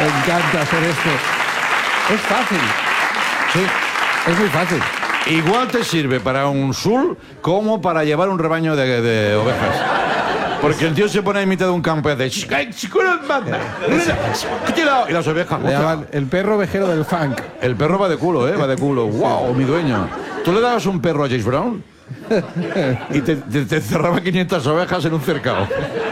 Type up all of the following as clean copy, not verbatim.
Me encanta hacer esto. Es fácil. Sí. Es muy fácil. Igual te sirve para un sul como para llevar un rebaño de ovejas. Porque el tío se pone en mitad de un campo y hace... Y las ovejas... Le llaman el perro ovejero del funk. El perro va de culo, ¿eh? Va de culo. ¡Wow, mi dueño! ¿Tú le dabas un perro a James Brown? Y te cerraba 500 ovejas en un cercado.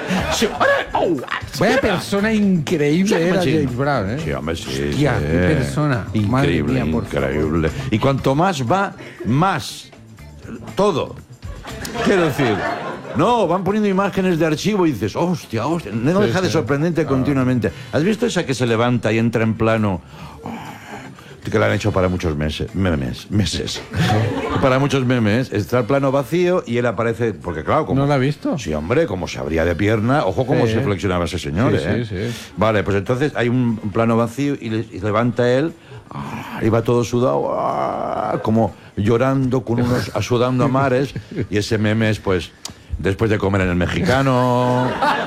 Vaya persona increíble era Sí. James Brown, ¿eh? Sí, hombre, sí. Hostia, sí. qué persona. Madre Increíble, mía, por increíble. Y cuanto más va, más. Todo. Quiero decir... No, van poniendo imágenes de archivo y dices, hostia, hostia. No deja de sorprendente continuamente. ¿Has visto esa que se levanta y entra en plano? Que la han hecho para muchos meses. Para muchos memes. Está el plano vacío y él aparece. Porque, claro, como. ¿No la ha visto? Sí, hombre, como se abría de pierna. Ojo cómo se flexionaba ese señor, Sí, ¿eh? sí. Vale, pues entonces hay un plano vacío y levanta él. Y va todo sudado. Como llorando, sudando a mares. Y ese meme es, pues. Después de comer en el mexicano.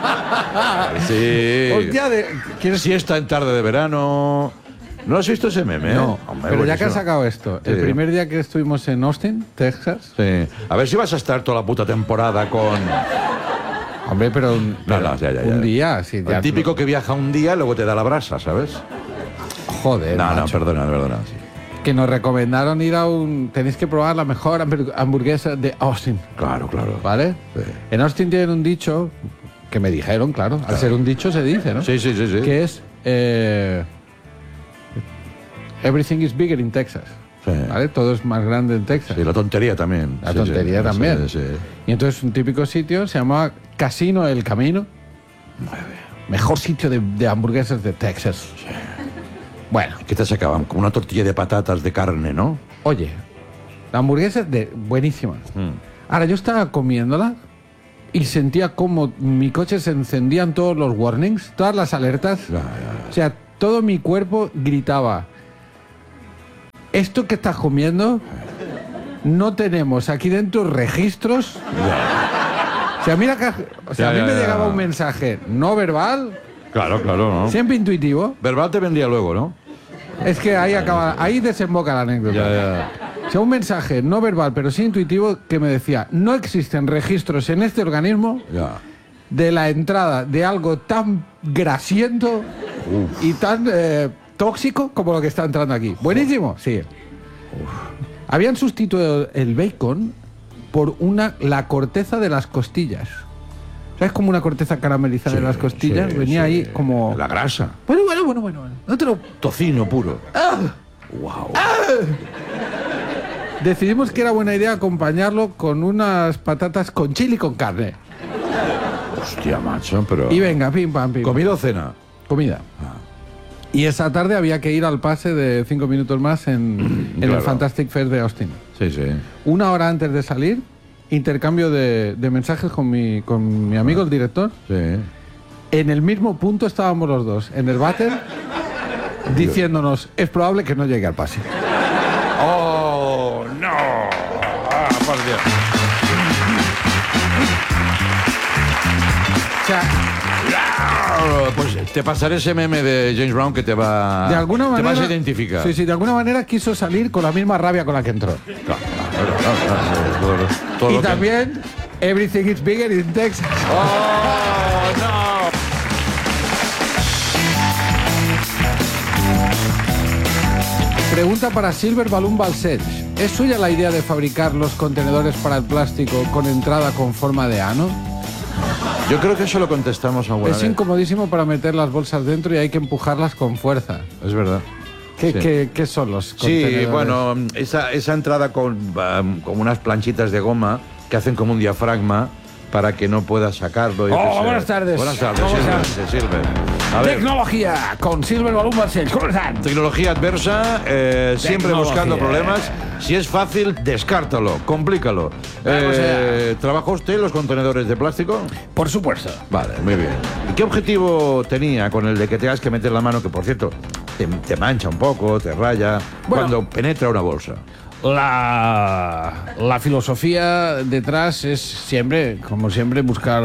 Sí. Hostia, ¿quieres? Siesta en tarde de verano. ¿No has visto ese meme? No, Hombre, pero ya que buenísimo. has sacado esto, Sí. el primer día que estuvimos en Austin, Texas. Sí. A ver si vas a estar toda la puta temporada con... Hombre, pero un, ya. un día, sí. El típico que viaja un día y luego te da la brasa, ¿sabes? Joder, No, macho. perdona. Sí. Que nos recomendaron ir a un... Tenéis que probar la mejor hamburguesa de Austin, Claro. ¿vale? Sí. En Austin tienen un dicho, que me dijeron, claro. Al ser un dicho se dice, ¿no? Sí. Que es... everything is bigger in Texas. Sí. ¿Vale? Todo es más grande en Texas. Sí, la tontería también. La Sí, tontería sí, también. sí. Y entonces un típico sitio se llama Casino El Camino. Mejor sitio de hamburguesas de Texas. Bueno, ¿Qué te sacaban? Como una tortilla de patatas de carne, ¿no? oye, la hamburguesa es buenísima. Ahora, yo estaba comiéndola y sentía como mi coche se encendían todos los warnings, todas las alertas. O sea, todo mi cuerpo gritaba: esto que estás comiendo, no tenemos aquí dentro registros. O sea, mira que, a mí me llegaba un mensaje no verbal, Claro, ¿no? siempre intuitivo. Verbal te vendría luego, ¿no? Es que ahí desemboca la anécdota. Ya. O sea, un mensaje no verbal, pero sí intuitivo, que me decía: no existen registros en este organismo Ya. de la entrada de algo tan grasiento y tan tóxico como lo que está entrando aquí. Buenísimo, sí. Habían sustituido el bacon por la corteza de las costillas. ¿Sabes? Como una corteza caramelizada de las costillas. Venía ahí como... La grasa. Bueno. No te lo... Tocino puro. Wow. Decidimos que era buena idea acompañarlo con unas patatas con chili con carne. Hostia, macho, pero... Y venga, pim, pam. ¿Comida o cena? Comida. Y esa tarde había que ir al pase de 5 minutos más en el Claro. Fantastic Fair de Austin. Sí. Una hora antes de salir, intercambio de mensajes con mi amigo, el director. Sí. En el mismo punto estábamos los dos, en el váter, diciéndonos: es probable que no llegue al pase. ¡Oh, no! ¡Ah, por Dios! O sea, Pues te pasaré ese meme de James Brown que te va... de alguna manera... Te vas a identificar. Sí, de alguna manera quiso salir con la misma rabia con la que entró. Claro. Todo Y lo que- también, everything is bigger in Texas. ¡Oh, no! Pregunta para Silver Balloon Balsech. ¿Es suya la idea de fabricar los contenedores para el plástico con entrada con forma de ano? Yo creo que eso lo contestamos alguna Es vez. incomodísimo para meter las bolsas dentro y hay que empujarlas con fuerza. Es verdad. Sí. ¿Qué son los Sí, contenedores? bueno, esa entrada con unas planchitas de goma que hacen como un diafragma para que no puedas sacarlo. Buenas tardes. Buenas tardes, ¿Cómo Silver, están? se sirve. A ver, Tecnología con Silver Balloon Balsech. ¿Cómo están? tecnología adversa, siempre Tecnología. buscando problemas. Si es fácil, descártalo, complícalo. Vamos allá. ¿Trabaja usted los contenedores de plástico? Por supuesto. Vale, muy bien. ¿Y qué objetivo tenía con el de que tengas que meter la mano, que por cierto te mancha un poco, te raya, Bueno. cuando penetra una bolsa? La filosofía detrás es siempre, como siempre, buscar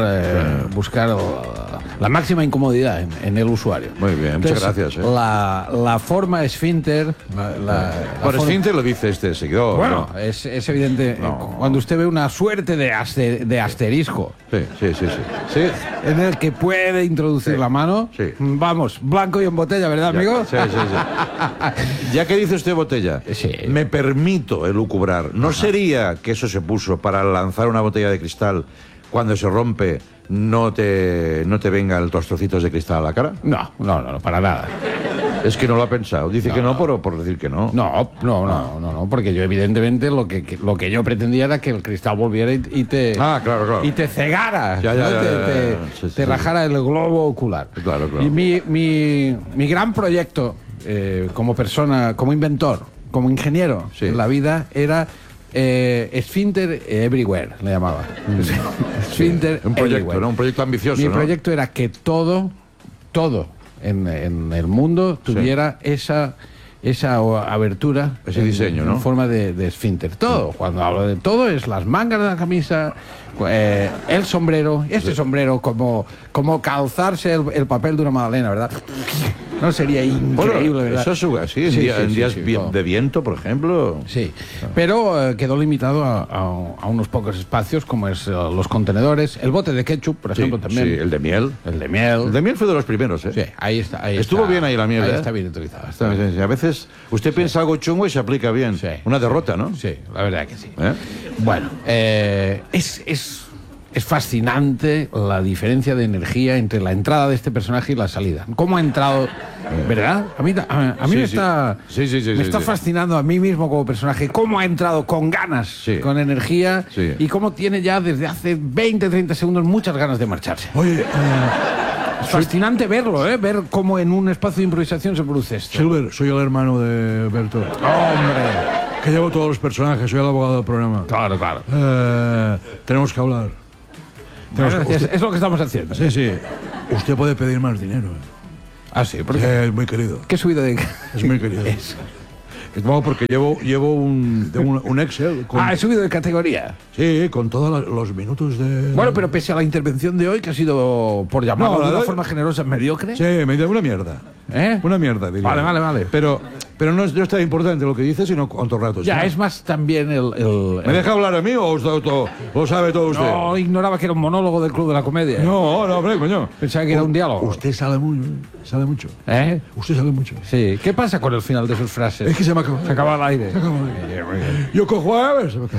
la máxima incomodidad en el usuario. Muy bien, muchas gracias. La forma esfínter... Por esfínter lo dice este seguidor. Bueno, ¿no? es evidente. Cuando usted ve una suerte de asterisco Sí. en el que puede introducir la mano, vamos, blanco y en botella, ¿verdad, amigo? Sí. Ya que dice usted botella, me permito elucubrar. ¿No sería que eso se puso para lanzar una botella de cristal cuando se rompe, no te vengan los trocitos de cristal a la cara? No, para nada. Es que no lo ha pensado. Dice que no por decir que no. No, porque yo evidentemente lo que yo pretendía era que el cristal volviera y te... claro. Y te cegara, te rajara el globo ocular. Claro. Y mi gran proyecto como persona, como inventor, como ingeniero en la vida era... Esfínter Everywhere, le llamaba. Esfínter Un proyecto, Everywhere. ¿no? Un proyecto ambicioso. Mi proyecto era que todo en el mundo tuviera esa abertura, ese diseño, ¿no? En forma de esfínter. Todo. Cuando hablo de todo es las mangas de la camisa, el sombrero, sombrero como calzarse el papel de una magdalena, ¿verdad? No sería increíble, ¿verdad? Eso es así, en días de viento, por ejemplo. Sí, pero quedó limitado a unos pocos espacios, como es los contenedores, el bote de ketchup, por ejemplo, también. Sí, el de miel. El de miel. El de miel fue de los primeros, ¿eh? Sí, ahí está. Estuvo bien ahí la miel, Ahí está bien utilizada. A veces usted piensa algo chungo y se aplica bien. Sí. Una derrota, ¿no? Sí, la verdad que sí. Bueno, es fascinante la diferencia de energía entre la entrada de este personaje y la salida. ¿Cómo ha entrado? ¿Verdad? A mí me está fascinando a mí mismo como personaje. ¿Cómo ha entrado con ganas, con energía? Sí. Y cómo tiene ya desde hace 20, 30 segundos muchas ganas de marcharse. Oye, es fascinante verlo, ver cómo en un espacio de improvisación se produce esto. Silver, soy el hermano de Berto. ¡Hombre! Que llevo todos los personajes, soy el abogado del programa. Claro. Tenemos que hablar. Es lo que estamos haciendo. Sí. Usted puede pedir más dinero. Ah, sí, porque Es muy querido. ¿qué subido de...? Es muy querido. No, porque llevo un Excel. He subido de categoría. Sí, con todos los minutos de... Bueno, pero pese a la intervención de hoy, que ha sido, por llamarlo de una forma generosa, mediocre. Sí, me dio una mierda. Una mierda, diría. Vale. Pero no es tan importante lo que dice, sino cuántos ratos. Ya, ¿no? es más también ¿Me deja hablar a mí o lo sabe todo usted? No, ignoraba que era un monólogo del Club de la Comedia. No, hombre, coño. Pensaba que era un diálogo. Usted sabe mucho. Usted sabe mucho. Sí. ¿Qué pasa con el final de sus frases? Es que se me acaba. Se acaba el aire. Yo cojo a ver, se me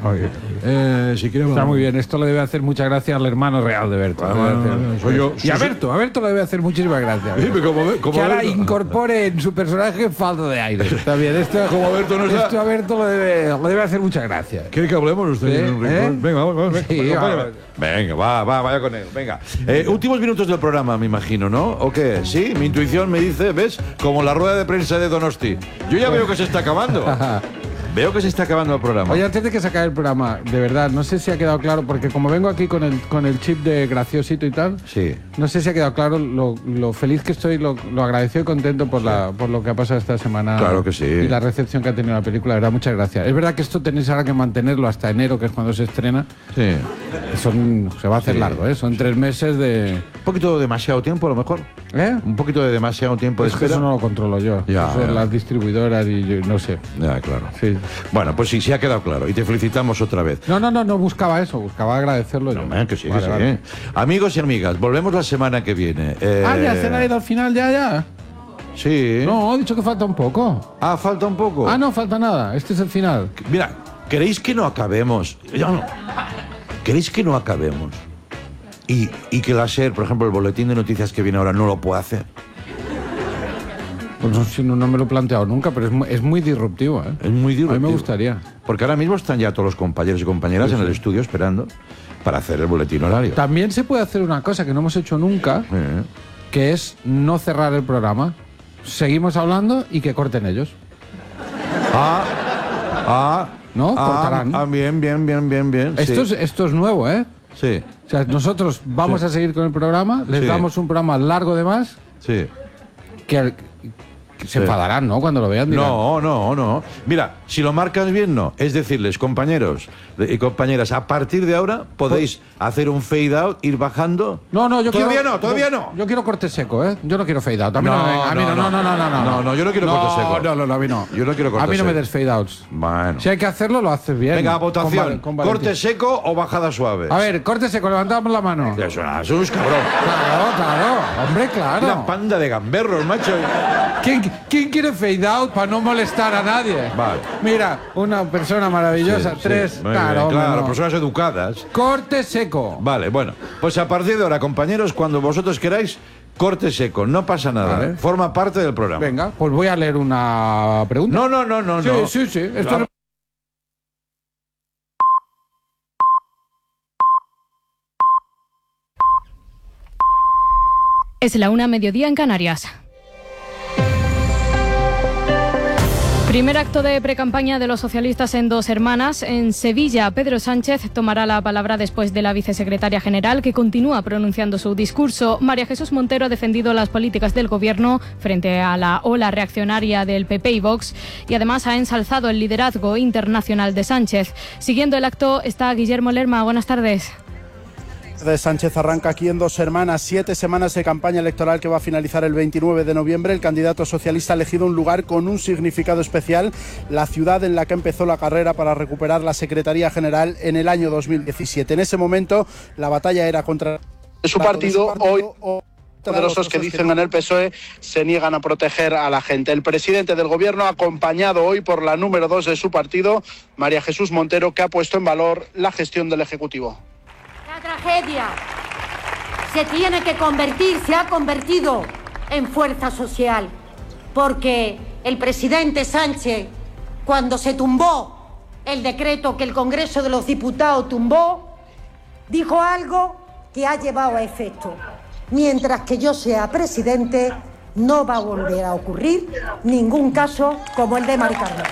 acaba. Si quiere, está muy bien. Esto le debe hacer mucha gracia al hermano real de Berto. Soy yo. Y a Berto le debe hacer muchísimas gracias. Sí, que ahora incorpore en su personaje falta de aire. Está bien. Como Berto no está... Esto a Berto le debe hacer mucha gracia. ¿Quiere que hablemos usted en un rincón? Venga, vamos. Sí, venga, vaya con él. Venga. Últimos minutos del programa, me imagino, ¿no? ¿O qué? Sí, mi intuición me dice, ¿ves? Como la rueda de prensa de Donosti. Yo ya veo que se está acabando. Veo que se está acabando el programa. Oye, antes de que se acabe el programa, de verdad, no sé si ha quedado claro, porque como vengo aquí con el chip de graciosito y tal, sí. No sé si ha quedado claro lo feliz que estoy, lo agradecido y contento por lo que ha pasado esta semana. Claro que sí. Y la recepción que ha tenido la película, de verdad, muchas gracias. Es verdad que esto tenéis ahora que mantenerlo hasta enero, que es cuando se estrena. Sí. Se va a hacer largo, ¿eh? Son 3 meses de... Un poquito demasiado tiempo, a lo mejor. Un poquito de demasiado tiempo de espera. Eso no lo controlo yo. Son las distribuidoras y yo no sé. Ya, claro. Sí. Bueno, pues sí ha quedado claro. Y te felicitamos otra vez. No buscaba eso. Buscaba agradecerlo yo. Que sí, vale. Amigos y amigas, volvemos la semana que viene. Ya se ha ido al final, ya. Sí. No, he dicho que falta un poco. Falta un poco. No falta nada. Este es el final. Mira, ¿queréis que no acabemos? ¿Queréis que no acabemos? Y que la SER, por ejemplo, el boletín de noticias que viene ahora no lo puede hacer. Pues no me lo he planteado nunca, pero es muy disruptivo, ¿eh? Es muy disruptivo. A mí me gustaría. Porque ahora mismo están ya todos los compañeros y compañeras en el estudio esperando para hacer el boletín horario. También se puede hacer una cosa que no hemos hecho nunca, que es no cerrar el programa. Seguimos hablando y que corten ellos. ¿No? Cortarán. Bien. Esto es nuevo, ¿eh? Sí. O sea, nosotros vamos a seguir con el programa, les damos un programa largo de más. Sí. Que se enfadarán, ¿no? Cuando lo vean. Dirán, No. Mira, si lo marcas bien, no. Es decirles, compañeros y compañeras, a partir de ahora podéis hacer un fade out, ir bajando. No, yo todavía no. Yo quiero corte seco, ¿eh? Yo no quiero fade out. A mí No, yo no quiero corte seco. No, a mí no. Yo no quiero corte A mí no me seco. des fade outs. Bueno. Si hay que hacerlo, lo haces bien. Venga, votación. Con valentía. ¿Corte seco o bajada suave? A ver, corte seco, levantamos la mano. Eso es cabrón. Claro, hombre, claro. Una panda de gamberros, macho. ¿Quién quiere fade out para no molestar a nadie? Vale. Mira, una persona maravillosa, Sí, tres. muy Claro, bien, hombre, no. personas educadas. Corte seco. Vale, bueno. Pues a partir de ahora, compañeros, cuando vosotros queráis, corte seco. No pasa nada. Vale. Forma parte del programa. Venga, pues voy a leer una pregunta. No. Sí. Esto Claro. Es la 1:00 en Canarias. Primer acto de precampaña de los socialistas en Dos Hermanas. En Sevilla, Pedro Sánchez tomará la palabra después de la vicesecretaria general, que continúa pronunciando su discurso. María Jesús Montero ha defendido las políticas del Gobierno frente a la ola reaccionaria del PP y Vox, y además ha ensalzado el liderazgo internacional de Sánchez. Siguiendo el acto está Guillermo Lerma. Buenas tardes. De Sánchez arranca aquí en Dos Hermanas, 7 semanas de campaña electoral que va a finalizar el 29 de noviembre. El candidato socialista ha elegido un lugar con un significado especial, la ciudad en la que empezó la carrera para recuperar la Secretaría General en el año 2017. En ese momento la batalla era contra su partido. Hoy poderosos que dicen en el PSOE se niegan a proteger a la gente. El presidente del Gobierno, acompañado hoy por la número 2 de su partido, María Jesús Montero, que ha puesto en valor la gestión del Ejecutivo. La tragedia se ha convertido en fuerza social, porque el presidente Sánchez, cuando se tumbó el decreto que el Congreso de los Diputados tumbó, dijo algo que ha llevado a efecto. Mientras que yo sea presidente, no va a volver a ocurrir ningún caso como el de Mari Carmen.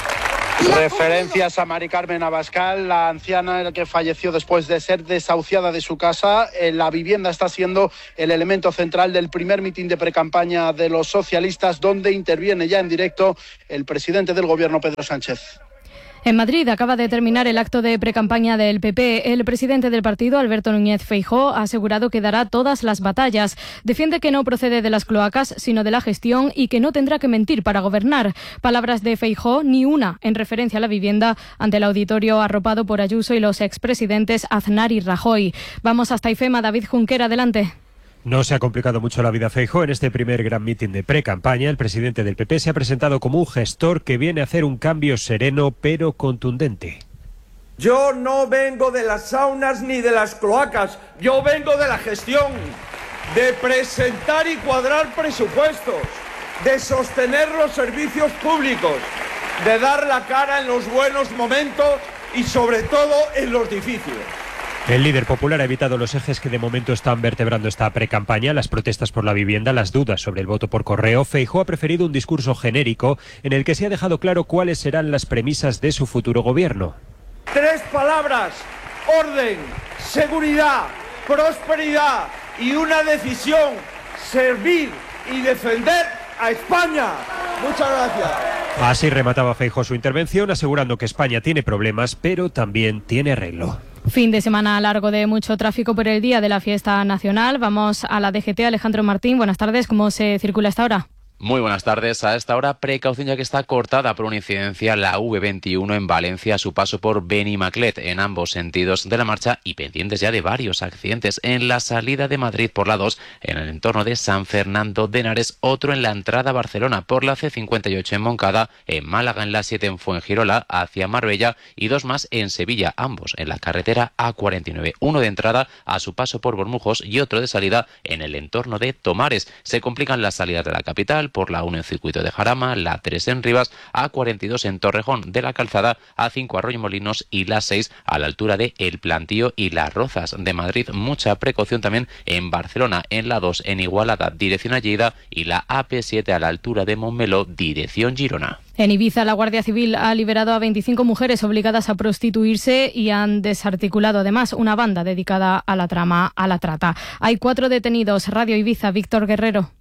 Referencias a Mari Carmen Abascal, la anciana que falleció después de ser desahuciada de su casa. La vivienda está siendo el elemento central del primer mitin de precampaña de los socialistas, donde interviene ya en directo el presidente del Gobierno, Pedro Sánchez. En Madrid acaba de terminar el acto de precampaña del PP. El presidente del partido, Alberto Núñez Feijóo, ha asegurado que dará todas las batallas. Defiende que no procede de las cloacas, sino de la gestión, y que no tendrá que mentir para gobernar. Palabras de Feijóo, ni una en referencia a la vivienda, ante el auditorio arropado por Ayuso y los expresidentes Aznar y Rajoy. Vamos hasta IFEMA. David Junquera, adelante. No se ha complicado mucho la vida a Feijóo. En este primer gran mitin de pre-campaña, el presidente del PP se ha presentado como un gestor que viene a hacer un cambio sereno pero contundente. Yo no vengo de las saunas ni de las cloacas, yo vengo de la gestión, de presentar y cuadrar presupuestos, de sostener los servicios públicos, de dar la cara en los buenos momentos y sobre todo en los difíciles. El líder popular ha evitado los ejes que de momento están vertebrando esta precampaña: las protestas por la vivienda, las dudas sobre el voto por correo. Feijóo ha preferido un discurso genérico en el que se ha dejado claro cuáles serán las premisas de su futuro gobierno. 3 palabras: orden, seguridad, prosperidad y una decisión: servir y defender a España. Muchas gracias. Así remataba Feijóo su intervención, asegurando que España tiene problemas, pero también tiene arreglo. Fin de semana largo de mucho tráfico por el día de la fiesta nacional. Vamos a la DGT. Alejandro Martín, buenas tardes. ¿Cómo se circula hasta ahora? Muy buenas tardes. A esta hora, precaución ya que está cortada por una incidencia la V21 en Valencia a su paso por Benimaclet en ambos sentidos de la marcha, y pendientes ya de varios accidentes en la salida de Madrid por la 2 en el entorno de San Fernando de Henares, otro en la entrada a Barcelona por la C58 en Moncada, en Málaga en la 7 en Fuengirola hacia Marbella, y 2 más en Sevilla, ambos en la carretera A49, uno de entrada a su paso por Bormujos y otro de salida en el entorno de Tomares. Se complican las salidas de la capital por la 1 en Circuito de Jarama, la 3 en Rivas, A42 en Torrejón de la Calzada, A5 Arroyomolinos y la 6 a la altura de El Plantío y Las Rozas de Madrid. Mucha precaución también en Barcelona, en la 2 en Igualada, dirección a Lleida, y la AP7 a la altura de Montmeló, dirección Girona. En Ibiza, la Guardia Civil ha liberado a 25 mujeres obligadas a prostituirse y han desarticulado además una banda dedicada a la trama, a la trata. Hay 4 detenidos. Radio Ibiza, Víctor Guerrero.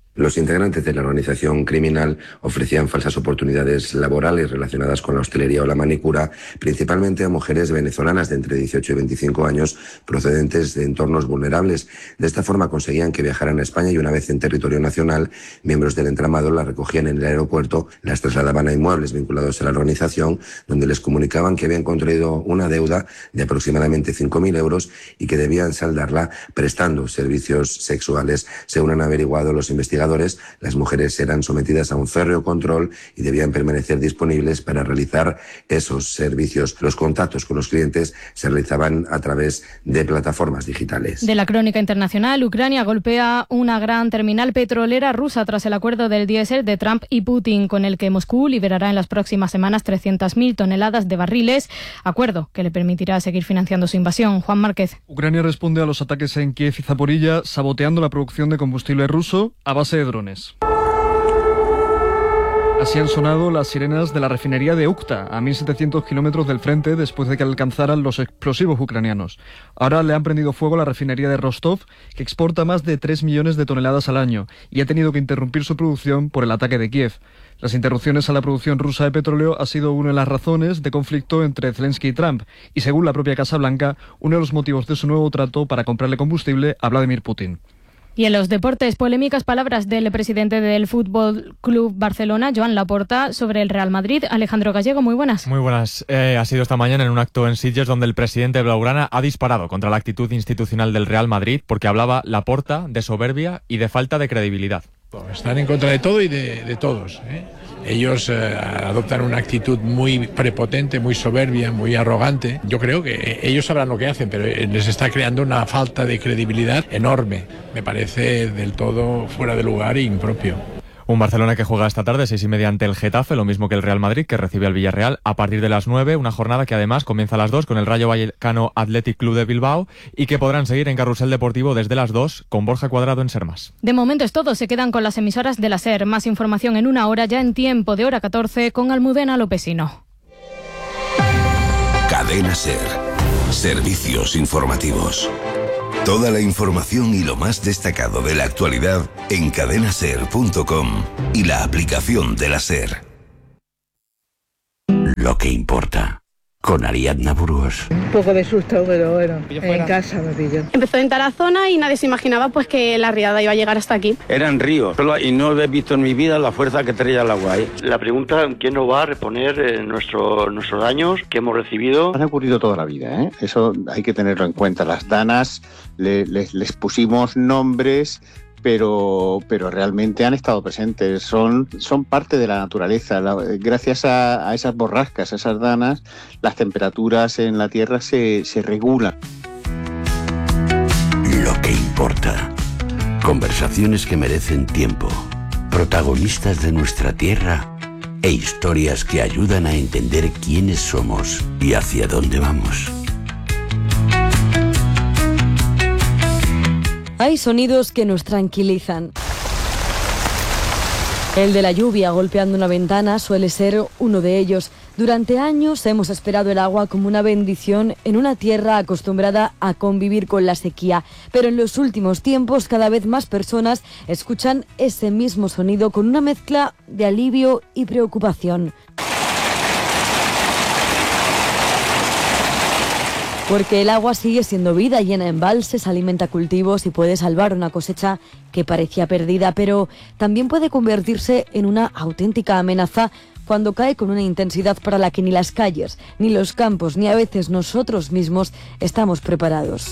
Los integrantes de la organización criminal ofrecían falsas oportunidades laborales relacionadas con la hostelería o la manicura, principalmente a mujeres venezolanas de entre 18 y 25 años procedentes de entornos vulnerables. De esta forma conseguían que viajaran a España y una vez en territorio nacional, miembros del entramado las recogían en el aeropuerto, las trasladaban a inmuebles vinculados a la organización, donde les comunicaban que habían contraído una deuda de aproximadamente 5.000 euros y que debían saldarla prestando servicios sexuales. Según han averiguado los investigadores, las mujeres eran sometidas a un férreo control y debían permanecer disponibles para realizar esos servicios. Los contactos con los clientes se realizaban a través de plataformas digitales. De la crónica internacional, Ucrania golpea una gran terminal petrolera rusa tras el acuerdo del diésel de Trump y Putin, con el que Moscú liberará en las próximas semanas 300.000 toneladas de barriles, acuerdo que le permitirá seguir financiando su invasión. Juan Márquez. Ucrania responde a los ataques en Kiev y Zaporilla, saboteando la producción de combustible ruso a base de drones. Así han sonado las sirenas de la refinería de Ukta, a 1.700 kilómetros del frente, después de que alcanzaran los explosivos ucranianos. Ahora le han prendido fuego a la refinería de Rostov, que exporta más de 3 millones de toneladas al año, y ha tenido que interrumpir su producción por el ataque de Kiev. Las interrupciones a la producción rusa de petróleo ha sido una de las razones de conflicto entre Zelensky y Trump, y según la propia Casa Blanca, uno de los motivos de su nuevo trato para comprarle combustible a Vladimir Putin. Y en los deportes, polémicas palabras del presidente del Fútbol Club Barcelona, Joan Laporta, sobre el Real Madrid. Alejandro Gallego, muy buenas. Muy buenas. Ha sido esta mañana en un acto en Sitges donde el presidente blaugrana ha disparado contra la actitud institucional del Real Madrid porque hablaba Laporta de soberbia y de falta de credibilidad. Están en contra de todo y de todos, ¿eh? Ellos adoptan una actitud muy prepotente, muy soberbia, muy arrogante. Yo creo que ellos sabrán lo que hacen, pero les está creando una falta de credibilidad enorme. Me parece del todo fuera de lugar e impropio. Un Barcelona que juega esta tarde 6:30 ante el Getafe, lo mismo que el Real Madrid, que recibe al Villarreal a partir de las 9, una jornada que además comienza a las 2 con el Rayo Vallecano Athletic Club de Bilbao y que podrán seguir en Carrusel Deportivo desde las 2 con Borja Cuadrado en Sermas. De momento es todo, se quedan con las emisoras de la SER. Más información en una hora, ya en tiempo de hora 14, con Almudena Lopesino. Cadena SER. Servicios informativos. Toda la información y lo más destacado de la actualidad en cadenaser.com y la aplicación de la SER. Lo que importa, con Ariadna Burgos. Un poco de susto, pero bueno, en casa me pilló. Empezó en Tarazona y nadie se imaginaba pues que la riada iba a llegar hasta aquí. Eran ríos, y no he visto en mi vida la fuerza que traía el agua ahí. La pregunta, ¿quién nos va a reponer nuestros daños que hemos recibido? Han ocurrido toda la vida, ¿eh? Eso hay que tenerlo en cuenta. Las danas les pusimos nombres, pero realmente han estado presentes, son parte de la naturaleza. Gracias a esas borrascas, a esas danas, las temperaturas en la Tierra se regulan. Lo que importa. Conversaciones que merecen tiempo. Protagonistas de nuestra tierra e historias que ayudan a entender quiénes somos y hacia dónde vamos. Hay sonidos que nos tranquilizan. El de la lluvia golpeando una ventana suele ser uno de ellos. Durante años hemos esperado el agua como una bendición en una tierra acostumbrada a convivir con la sequía. Pero en los últimos tiempos cada vez más personas escuchan ese mismo sonido con una mezcla de alivio y preocupación. Porque el agua sigue siendo vida, llena embalses, alimenta cultivos y puede salvar una cosecha que parecía perdida, pero también puede convertirse en una auténtica amenaza cuando cae con una intensidad para la que ni las calles, ni los campos, ni a veces nosotros mismos estamos preparados.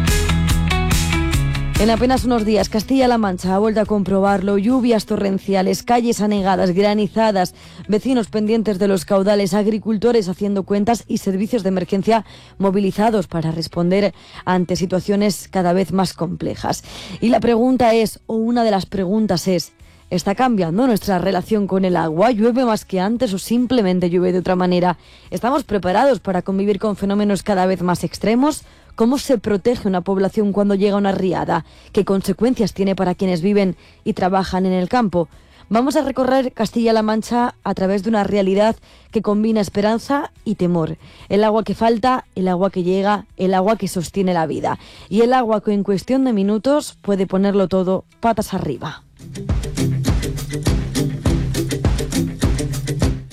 En apenas unos días, Castilla-La Mancha ha vuelto a comprobarlo. Lluvias torrenciales, calles anegadas, granizadas, vecinos pendientes de los caudales, agricultores haciendo cuentas y servicios de emergencia movilizados para responder ante situaciones cada vez más complejas. Y la pregunta es, o una de las preguntas es, ¿está cambiando nuestra relación con el agua? ¿Llueve más que antes o simplemente llueve de otra manera? ¿Estamos preparados para convivir con fenómenos cada vez más extremos? ¿Cómo se protege una población cuando llega una riada? ¿Qué consecuencias tiene para quienes viven y trabajan en el campo? Vamos a recorrer Castilla-La Mancha a través de una realidad que combina esperanza y temor. El agua que falta, el agua que llega, el agua que sostiene la vida. Y el agua que en cuestión de minutos puede ponerlo todo patas arriba.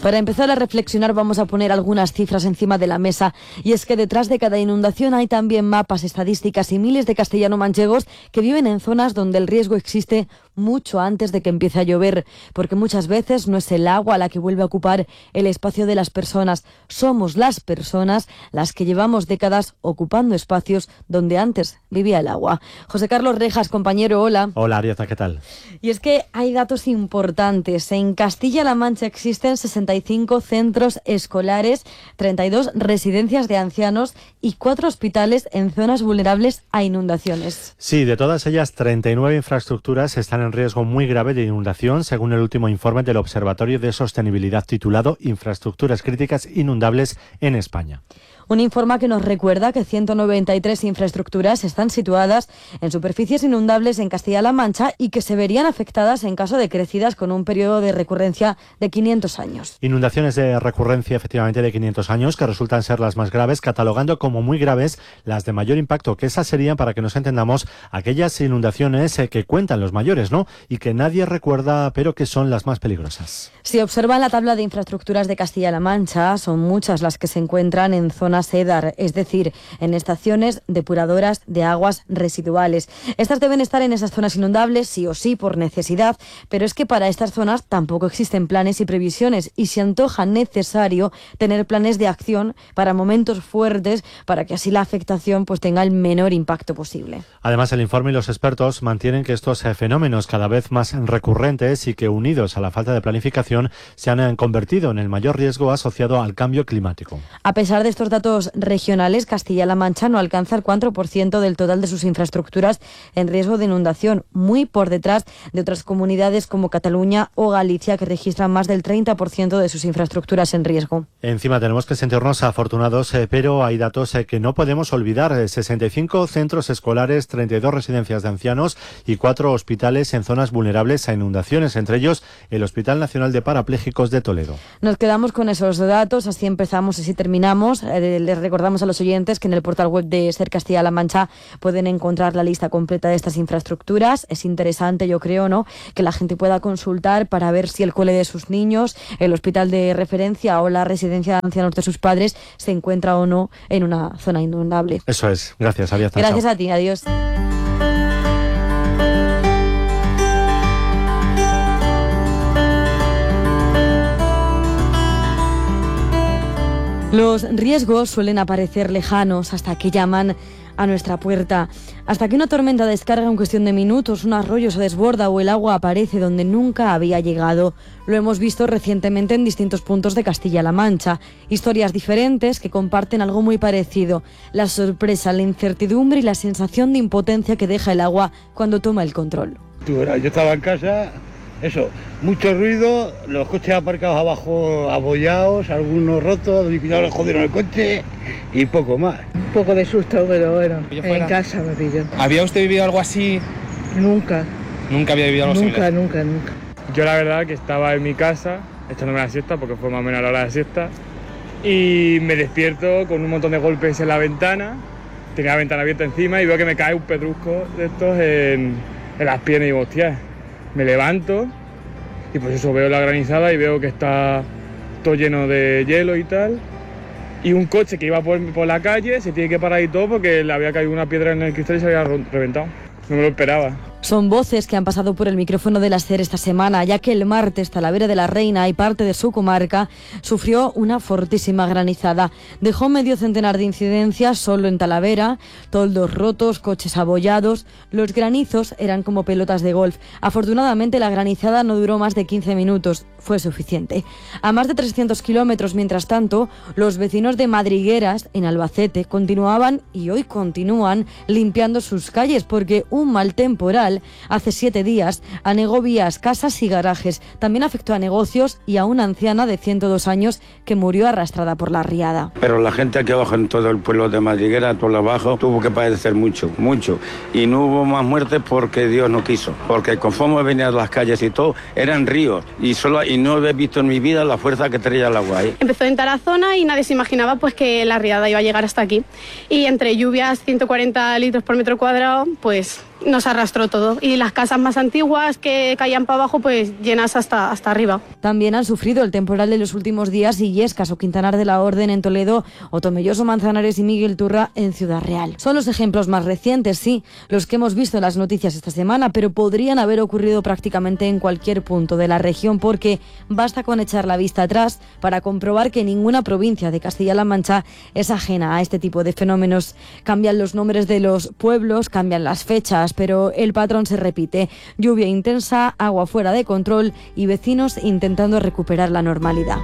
Para empezar a reflexionar vamos a poner algunas cifras encima de la mesa, y es que detrás de cada inundación hay también mapas, estadísticas y miles de castellano-manchegos que viven en zonas donde el riesgo existe mucho antes de que empiece a llover, porque muchas veces no es el agua la que vuelve a ocupar el espacio de las personas, somos las personas las que llevamos décadas ocupando espacios donde antes vivía el agua. José Carlos Rejas, compañero, hola. Hola, Arieta, ¿qué tal? Y es que hay datos importantes. En Castilla-La Mancha existen 65 centros escolares, 32 residencias de ancianos y 4 hospitales en zonas vulnerables a inundaciones. Sí, de todas ellas, 39 infraestructuras están en riesgo muy grave de inundación, según el último informe del Observatorio de Sostenibilidad titulado Infraestructuras Críticas Inundables en España. Un informe que nos recuerda que 193 infraestructuras están situadas en superficies inundables en Castilla-La Mancha y que se verían afectadas en caso de crecidas con un periodo de recurrencia de 500 años. Inundaciones de recurrencia, efectivamente, de 500 años, que resultan ser las más graves, catalogando como muy graves las de mayor impacto, que esas serían, para que nos entendamos, aquellas inundaciones que cuentan los mayores, ¿no? Y que nadie recuerda, pero que son las más peligrosas. Si observan la tabla de infraestructuras de Castilla-La Mancha, son muchas las que se encuentran en zonas EDAR, es decir, en estaciones depuradoras de aguas residuales. Estas deben estar en esas zonas inundables sí o sí por necesidad, pero es que para estas zonas tampoco existen planes y previsiones y se antoja necesario tener planes de acción para momentos fuertes para que así la afectación pues tenga el menor impacto posible. Además, el informe y los expertos mantienen que estos fenómenos cada vez más recurrentes y que unidos a la falta de planificación se han convertido en el mayor riesgo asociado al cambio climático. A pesar de estos datos regionales, Castilla-La Mancha no alcanza el 4% del total de sus infraestructuras en riesgo de inundación, muy por detrás de otras comunidades como Cataluña o Galicia, que registran más del 30% de sus infraestructuras en riesgo. Encima tenemos que sentirnos afortunados, pero hay datos que no podemos olvidar. 65 centros escolares, 32 residencias de ancianos y 4 hospitales en zonas vulnerables a inundaciones, entre ellos el Hospital Nacional de Parapléjicos de Toledo. Nos quedamos con esos datos, así empezamos y así terminamos. Les recordamos a los oyentes que en el portal web de SER Castilla-La Mancha pueden encontrar la lista completa de estas infraestructuras. Es interesante, yo creo, ¿no?, que la gente pueda consultar para ver si el cole de sus niños, el hospital de referencia o la residencia de ancianos de sus padres se encuentra o no en una zona inundable. Eso es. Gracias, Ariadna. Gracias a ti. Adiós. Los riesgos suelen aparecer lejanos hasta que llaman a nuestra puerta. Hasta que una tormenta descarga en cuestión de minutos, un arroyo se desborda o el agua aparece donde nunca había llegado. Lo hemos visto recientemente en distintos puntos de Castilla-La Mancha. Historias diferentes que comparten algo muy parecido: la sorpresa, la incertidumbre y la sensación de impotencia que deja el agua cuando toma el control. Yo estaba en casa. Eso, mucho ruido, los coches aparcados abajo abollados, algunos rotos, les jodieron el coche y poco más. Un poco de susto, pero bueno, en casa me pilló. ¿Había usted vivido algo así? Nunca. ¿Nunca había vivido algo similar? Nunca. Yo la verdad que estaba en mi casa echándome la siesta, porque fue más o menos a la hora de la siesta, y me despierto con un montón de golpes en la ventana. Tenía la ventana abierta encima y veo que me cae un pedrusco de estos en las piernas y digo, hostia. Me levanto y pues eso, veo la granizada y veo que está todo lleno de hielo y tal. Y un coche que iba por la calle se tiene que parar y todo porque le había caído una piedra en el cristal y se había reventado. No me lo esperaba. Son voces que han pasado por el micrófono de la SER esta semana, ya que el martes Talavera de la Reina y parte de su comarca sufrió una fortísima granizada. Dejó medio centenar de incidencias solo en Talavera, toldos rotos, coches abollados. Los granizos eran como pelotas de golf. Afortunadamente la granizada no duró más de 15 minutos. Fue suficiente. A más de 300 kilómetros, mientras tanto, los vecinos de Madrigueras, en Albacete, continuaban y hoy continúan limpiando sus calles porque un mal temporal hace 7 días anegó vías, casas y garajes. También afectó a negocios y a una anciana de 102 años que murió arrastrada por la riada. Pero la gente aquí abajo, en todo el pueblo de Madriguera, todo abajo, tuvo que padecer mucho. Y no hubo más muertes porque Dios no quiso. Porque conforme venían las calles y todo, eran ríos. Y no he visto en mi vida la fuerza que traía el agua ahí. Empezó en Tarazona y nadie se imaginaba pues que la riada iba a llegar hasta aquí. Y entre lluvias, 140 litros por metro cuadrado, pues nos arrastró todo. Y las casas más antiguas que caían para abajo, pues llenas hasta arriba. También han sufrido el temporal de los últimos días Illescas o Quintanar de la Orden en Toledo o Tomelloso, Manzanares y Miguel Turra en Ciudad Real. Son los ejemplos más recientes, sí, los que hemos visto en las noticias esta semana, pero podrían haber ocurrido prácticamente en cualquier punto de la región, porque basta con echar la vista atrás para comprobar que ninguna provincia de Castilla-La Mancha es ajena a este tipo de fenómenos. Cambian los nombres de los pueblos, cambian las fechas, pero el patrón se repite. Lluvia intensa, agua fuera de control y vecinos intentando recuperar la normalidad.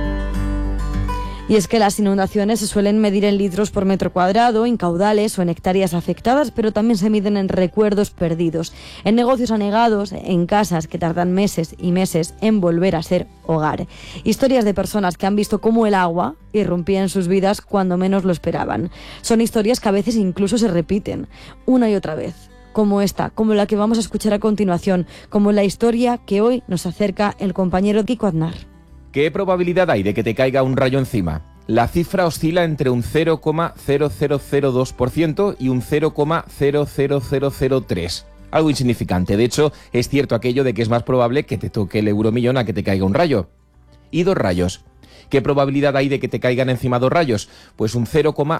Y es que las inundaciones se suelen medir en litros por metro cuadrado, en caudales o en hectáreas afectadas, pero también se miden en recuerdos perdidos, en negocios anegados, en casas que tardan meses y meses en volver a ser hogar. Historias de personas que han visto cómo el agua irrumpía en sus vidas cuando menos lo esperaban. Son historias que a veces incluso se repiten, una y otra vez. Como esta, como la que vamos a escuchar a continuación, como la historia que hoy nos acerca el compañero Kiko Aznar. ¿Qué probabilidad hay de que te caiga un rayo encima? La cifra oscila entre un 0,0002% y un 0,00003%. Algo insignificante. De hecho, es cierto aquello de que es más probable que te toque el euromillón a que te caiga un rayo. ¿Y 2 rayos? ¿Qué probabilidad hay de que te caigan encima 2 rayos? Pues un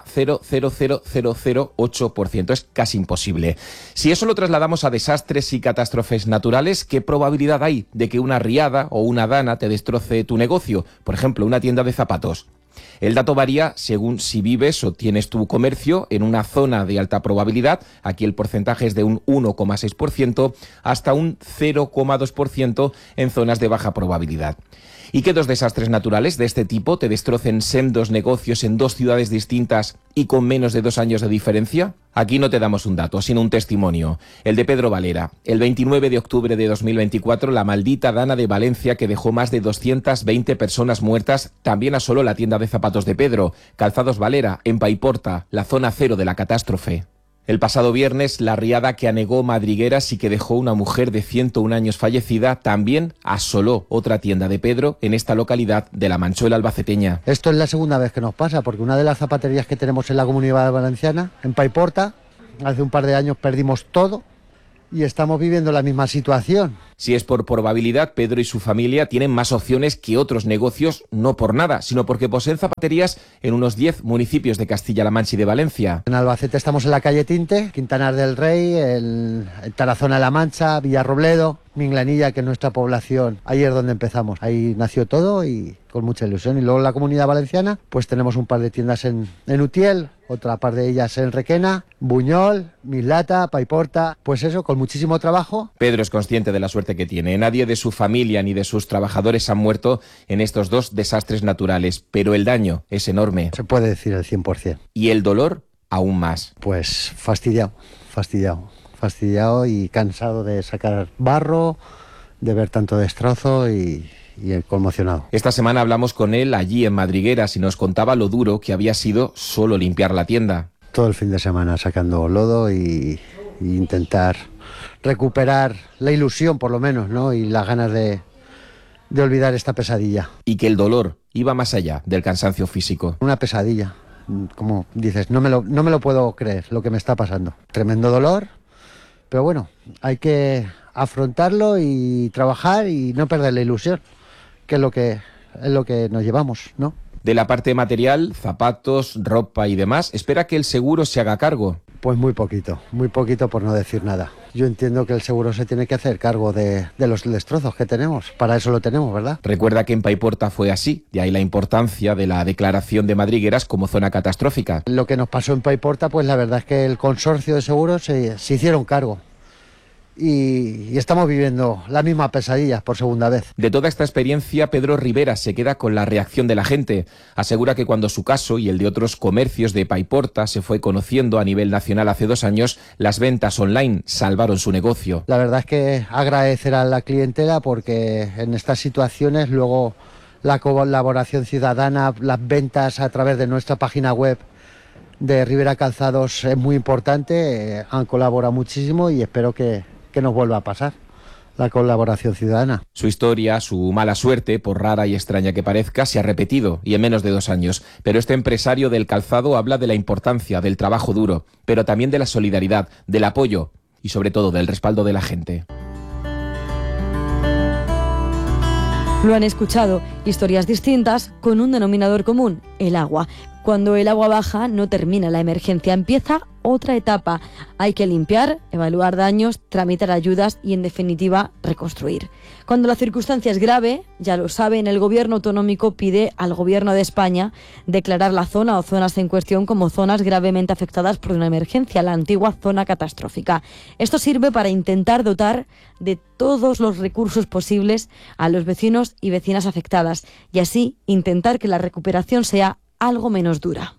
0,000008%. Es casi imposible. Si eso lo trasladamos a desastres y catástrofes naturales, ¿qué probabilidad hay de que una riada o una dana te destroce tu negocio? Por ejemplo, una tienda de zapatos. El dato varía según si vives o tienes tu comercio en una zona de alta probabilidad, aquí el porcentaje es de un 1,6%, hasta un 0,2% en zonas de baja probabilidad. ¿Y que 2 desastres naturales de este tipo te destrocen sendos negocios en 2 ciudades distintas y con menos de 2 años de diferencia? Aquí no te damos un dato, sino un testimonio. El de Pedro Valera. El 29 de octubre de 2024, la maldita dana de Valencia que dejó más de 220 personas muertas también asoló la tienda de zapatos de Pedro, Calzados Valera, en Paiporta, la zona cero de la catástrofe. El pasado viernes, la riada que anegó madrigueras y que dejó una mujer de 101 años fallecida también asoló otra tienda de Pedro en esta localidad de la Manchuela albaceteña. Esto es la segunda vez que nos pasa, porque una de las zapaterías que tenemos en la Comunidad Valenciana, en Paiporta, hace un par de años perdimos todo y estamos viviendo la misma situación. Si es por probabilidad, Pedro y su familia tienen más opciones que otros negocios, no por nada, sino porque poseen zapaterías en unos 10 municipios de Castilla-La Mancha y de Valencia. En Albacete estamos en la calle Tinte, Quintanar del Rey, el Tarazona de la Mancha, Villarrobledo, Minglanilla, que es nuestra población. Ahí es donde empezamos. Ahí nació todo y con mucha ilusión. Y luego en la Comunidad Valenciana, pues tenemos un par de tiendas en Utiel, otra par de ellas en Requena, Buñol, Mislata, Paiporta. Pues eso, con muchísimo trabajo. Pedro es consciente de la suerte que tiene. Nadie de su familia ni de sus trabajadores han muerto en estos 2 desastres naturales, pero el daño es enorme. Se puede decir el 100%. Y el dolor aún más. Pues fastidiado y cansado de sacar barro, de ver tanto destrozo y conmocionado. Esta semana hablamos con él allí en Madrigueras y nos contaba lo duro que había sido solo limpiar la tienda. Todo el fin de semana sacando lodo y intentar recuperar la ilusión, por lo menos, ¿no? Y las ganas de olvidar esta pesadilla. Y que el dolor iba más allá del cansancio físico. Una pesadilla, como dices, no me lo puedo creer lo que me está pasando. Tremendo dolor, pero bueno, hay que afrontarlo y trabajar y no perder la ilusión, que es lo que nos llevamos, ¿no? De la parte material, zapatos, ropa y demás, ¿espera que el seguro se haga cargo? Pues muy poquito por no decir nada. Yo entiendo que el seguro se tiene que hacer cargo de los destrozos que tenemos, para eso lo tenemos, ¿verdad? Recuerda que en Paiporta fue así, de ahí la importancia de la declaración de Madrigueras como zona catastrófica. Lo que nos pasó en Paiporta, pues la verdad es que el consorcio de seguros se hicieron cargo. Y estamos viviendo la misma pesadilla por segunda vez. De toda esta experiencia, Pedro Rivera se queda con la reacción de la gente. Asegura que cuando su caso y el de otros comercios de Paiporta se fue conociendo a nivel nacional hace 2 años, las ventas online salvaron su negocio. La verdad es que agradecer a la clientela, porque en estas situaciones luego la colaboración ciudadana, las ventas a través de nuestra página web de Rivera Calzados es muy importante. Han colaborado muchísimo y espero que nos vuelva a pasar la colaboración ciudadana. Su historia, su mala suerte, por rara y extraña que parezca, se ha repetido y en menos de 2 años. Pero este empresario del calzado habla de la importancia del trabajo duro, pero también de la solidaridad, del apoyo y sobre todo del respaldo de la gente. Lo han escuchado, historias distintas con un denominador común, el agua. Cuando el agua baja no termina la emergencia, empieza otra etapa. Hay que limpiar, evaluar daños, tramitar ayudas y, en definitiva, reconstruir. Cuando la circunstancia es grave, ya lo saben, el Gobierno autonómico pide al Gobierno de España declarar la zona o zonas en cuestión como zonas gravemente afectadas por una emergencia, la antigua zona catastrófica. Esto sirve para intentar dotar de todos los recursos posibles a los vecinos y vecinas afectadas y así intentar que la recuperación sea algo menos dura.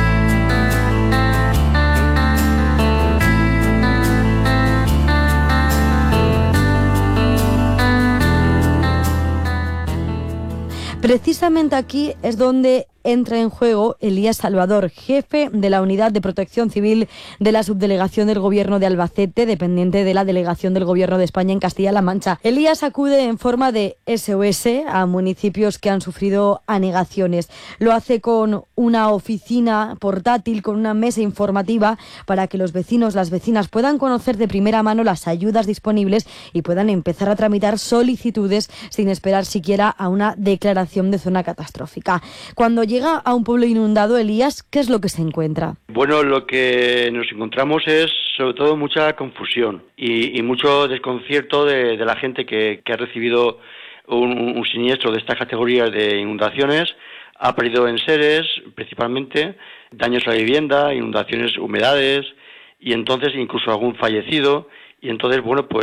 Precisamente aquí es donde entra en juego Elías Salvador, jefe de la Unidad de Protección Civil de la Subdelegación del Gobierno de Albacete, dependiente de la Delegación del Gobierno de España en Castilla-La Mancha. Elías acude en forma de SOS a municipios que han sufrido anegaciones. Lo hace con una oficina portátil, con una mesa informativa para que los vecinos, las vecinas puedan conocer de primera mano las ayudas disponibles y puedan empezar a tramitar solicitudes sin esperar siquiera a una declaración de zona catastrófica. Cuando llega a un pueblo inundado, Elías, ¿qué es lo que se encuentra? Bueno, lo que nos encontramos es sobre todo mucha confusión y mucho desconcierto de la gente que ha recibido un siniestro de estas categorías de inundaciones, ha perdido enseres principalmente, daños a la vivienda, inundaciones, humedades y entonces incluso algún fallecido. Y entonces, bueno, pues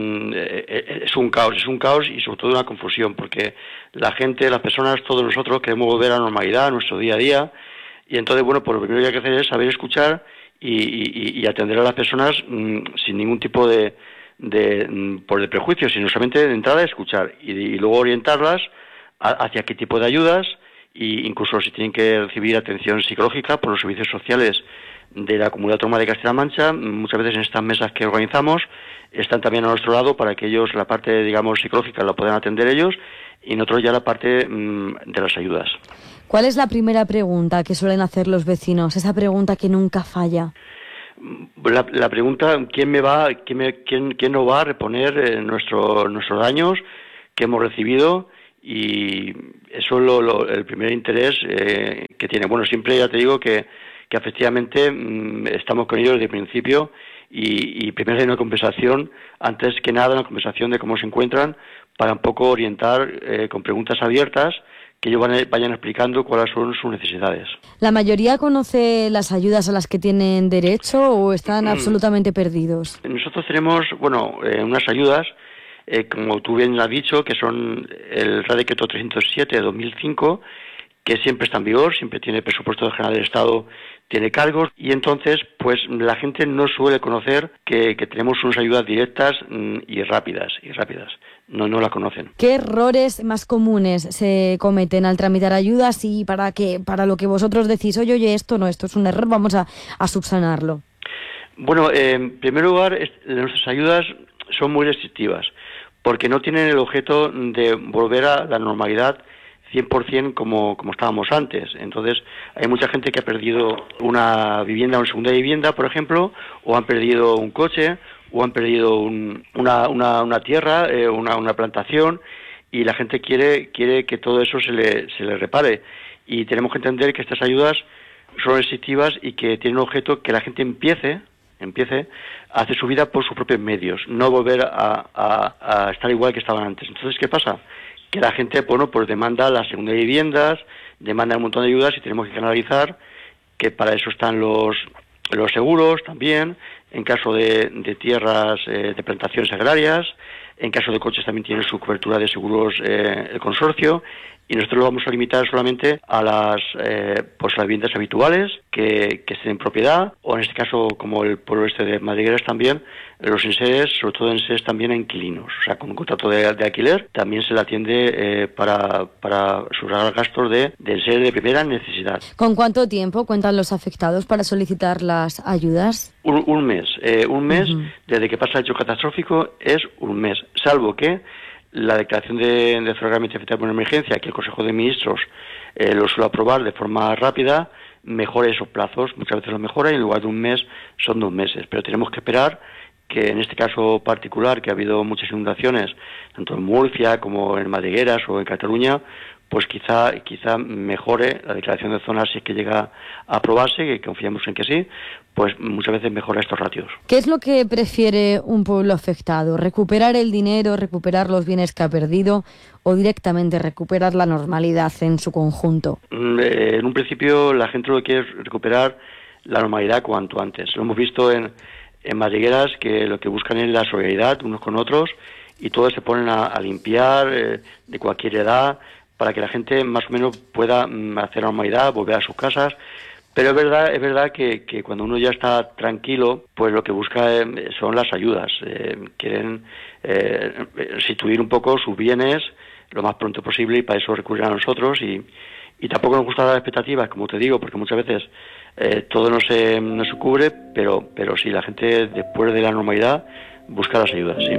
es un caos y sobre todo una confusión, porque la gente, las personas, todos nosotros queremos volver a la normalidad, a nuestro día a día, y entonces, bueno, pues lo primero que hay que hacer es saber escuchar y atender a las personas sin ningún tipo de prejuicio, sino solamente de entrada escuchar y luego orientarlas hacia qué tipo de ayudas, e incluso si tienen que recibir atención psicológica por los servicios sociales de la Comunidad Autónoma de Castilla-La Mancha. Muchas veces en estas mesas que organizamos están también a nuestro lado para que ellos la parte, digamos, psicológica la puedan atender ellos y nosotros ya la parte de las ayudas. ¿Cuál es la primera pregunta que suelen hacer los vecinos? Esa pregunta que nunca falla. La pregunta, ¿quién nos va a reponer nuestros daños que hemos recibido? Y eso es el primer interés que tiene. Bueno, siempre ya te digo que efectivamente estamos con ellos desde el principio y primero hay una conversación, antes que nada una conversación de cómo se encuentran, para un poco orientar con preguntas abiertas que ellos vayan explicando cuáles son sus necesidades. ¿La mayoría conoce las ayudas a las que tienen derecho o están absolutamente perdidos? Nosotros tenemos, unas ayudas, como tú bien has dicho, que son el Real Decreto 307 de 2005, que siempre está en vigor, siempre tiene presupuesto general del Estado, tiene cargos, y entonces pues la gente no suele conocer que tenemos unas ayudas directas y rápidas. No la conocen. ¿Qué errores más comunes se cometen al tramitar ayudas y para lo que vosotros decís, oye, esto es un error, vamos a subsanarlo? Bueno, en primer lugar, nuestras ayudas son muy restrictivas, porque no tienen el objeto de volver a la normalidad 100% como estábamos antes. Entonces, hay mucha gente que ha perdido una segunda vivienda, por ejemplo, o han perdido un coche, o han perdido una tierra, una plantación, y la gente quiere que todo eso se le repare. Y tenemos que entender que estas ayudas son restrictivas y que tienen un objeto que la gente empiece a hacer su vida por sus propios medios, no volver a estar igual que estaban antes. Entonces, ¿qué pasa? Que la gente, pues demanda las segundas viviendas, demanda un montón de ayudas y tenemos que canalizar, que para eso están los seguros también, en caso de tierras, de plantaciones agrarias, en caso de coches también tiene su cobertura de seguros el consorcio, y nosotros lo vamos a limitar solamente a las viviendas habituales que estén en propiedad, o en este caso, como el pueblo de Madrigueras también, los enseres, sobre todo enseres también a inquilinos, o sea, con un contrato de alquiler, también se le atiende para sufragar gastos de enseres de primera necesidad. ¿Con cuánto tiempo cuentan los afectados para solicitar las ayudas? Un mes. Desde que pasa el hecho catastrófico es un mes, salvo que la declaración de zona gravemente afectada por una emergencia, que el Consejo de Ministros lo suele aprobar de forma rápida, mejora esos plazos. Muchas veces lo mejora y en lugar de un mes son 2 meses. Pero tenemos que esperar que en este caso particular, que ha habido muchas inundaciones, tanto en Murcia como en Madrigueras o en Cataluña, pues quizá mejore la declaración de zonas si es que llega a aprobarse, que confiamos en que sí, pues muchas veces mejora estos ratios. ¿Qué es lo que prefiere un pueblo afectado? ¿Recuperar el dinero, recuperar los bienes que ha perdido o directamente recuperar la normalidad en su conjunto? En un principio la gente lo que quiere es recuperar la normalidad cuanto antes. Lo hemos visto en Madrigueras, que lo que buscan es la solidaridad unos con otros y todos se ponen a limpiar de cualquier edad, para que la gente más o menos pueda hacer normalidad, volver a sus casas. Pero es verdad que cuando uno ya está tranquilo, pues lo que busca son las ayudas. Quieren restituir un poco sus bienes lo más pronto posible y para eso recurren a nosotros. Y tampoco nos gusta dar expectativas, como te digo, porque muchas veces todo no se cubre, pero sí, la gente después de la normalidad busca las ayudas, sí.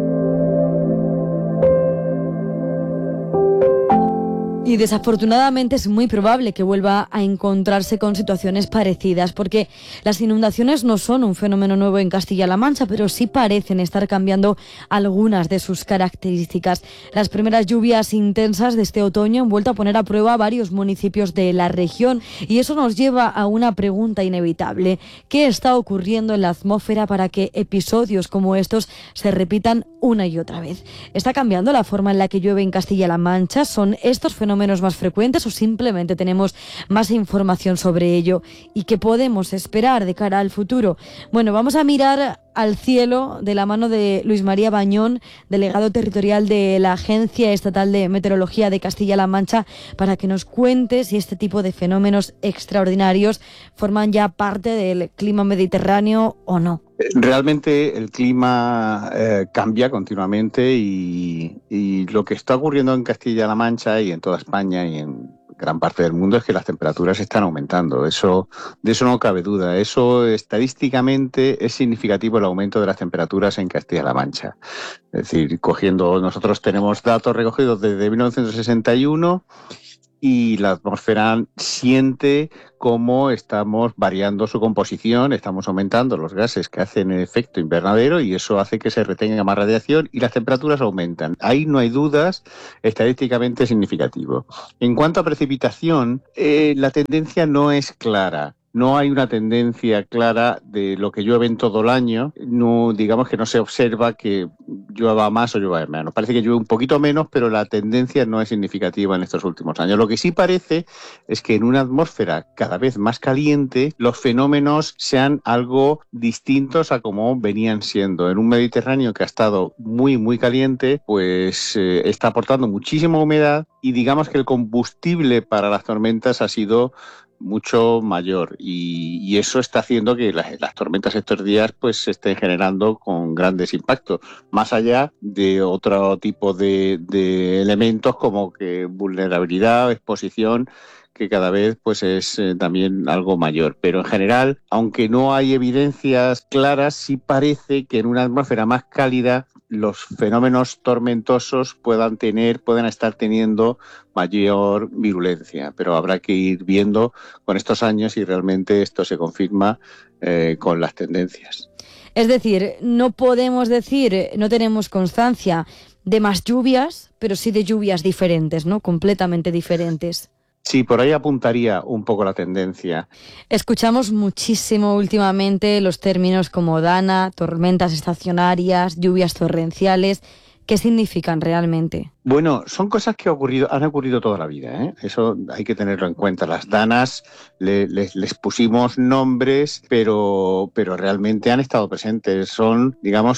Y desafortunadamente es muy probable que vuelva a encontrarse con situaciones parecidas, porque las inundaciones no son un fenómeno nuevo en Castilla-La Mancha, pero sí parecen estar cambiando algunas de sus características. Las primeras lluvias intensas de este otoño han vuelto a poner a prueba varios municipios de la región y eso nos lleva a una pregunta inevitable. ¿Qué está ocurriendo en la atmósfera para que episodios como estos se repitan una y otra vez? ¿Está cambiando la forma en la que llueve en Castilla-La Mancha? ¿Son estos fenómenos más frecuentes o simplemente tenemos más información sobre ello? ¿Y qué podemos esperar de cara al futuro? Bueno, vamos a mirar al cielo de la mano de Luis María Bañón, delegado territorial de la Agencia Estatal de Meteorología de Castilla-La Mancha, para que nos cuente si este tipo de fenómenos extraordinarios forman ya parte del clima mediterráneo o no. Realmente el clima cambia continuamente y lo que está ocurriendo en Castilla-La Mancha y en toda España y en gran parte del mundo es que las temperaturas están aumentando. De eso no cabe duda. Eso estadísticamente es significativo el aumento de las temperaturas en Castilla-La Mancha. Es decir, nosotros tenemos datos recogidos desde 1961 y la atmósfera siente cómo estamos variando su composición, estamos aumentando los gases que hacen el efecto invernadero y eso hace que se retenga más radiación y las temperaturas aumentan. Ahí no hay dudas, estadísticamente significativo. En cuanto a precipitación, la tendencia no es clara. No hay una tendencia clara de lo que llueve en todo el año. No, digamos que no se observa que llueva más o llueva menos. Parece que llueve un poquito menos, pero la tendencia no es significativa en estos últimos años. Lo que sí parece es que en una atmósfera cada vez más caliente, los fenómenos sean algo distintos a como venían siendo. En un Mediterráneo que ha estado muy, muy caliente, pues está aportando muchísima humedad y digamos que el combustible para las tormentas ha sido mucho mayor y eso está haciendo que las tormentas estos días pues se estén generando con grandes impactos, más allá de otro tipo de elementos como que vulnerabilidad, exposición, que cada vez pues es también algo mayor. Pero en general, aunque no hay evidencias claras, sí parece que en una atmósfera más cálida los fenómenos tormentosos puedan estar teniendo mayor virulencia, pero habrá que ir viendo con estos años si realmente esto se confirma con las tendencias. Es decir, no podemos decir, no tenemos constancia de más lluvias, pero sí de lluvias diferentes, ¿no? Completamente diferentes. Sí, por ahí apuntaría un poco la tendencia. Escuchamos muchísimo últimamente los términos como dana, tormentas estacionarias, lluvias torrenciales. ¿Qué significan realmente? Bueno, son cosas que han ocurrido toda la vida, ¿eh? Eso hay que tenerlo en cuenta. Las danas les pusimos nombres, pero realmente han estado presentes. Son